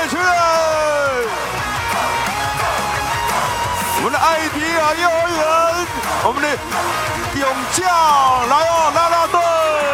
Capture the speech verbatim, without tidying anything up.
位去了。我们的爱迪亚幼儿园，我们的勇将来哦，啦啦队。